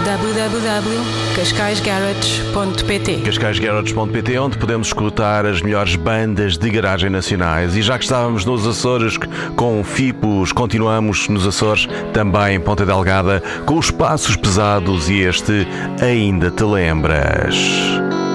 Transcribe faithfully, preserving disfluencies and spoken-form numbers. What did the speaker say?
w w w ponto cascais garage ponto p t. cascais garage ponto p t, onde podemos escutar as melhores bandas de garagem nacionais. E já que estávamos nos Açores com Fipos, continuamos nos Açores, também em Ponta Delgada, com os Passos Pesados e este Ainda Te Lembras.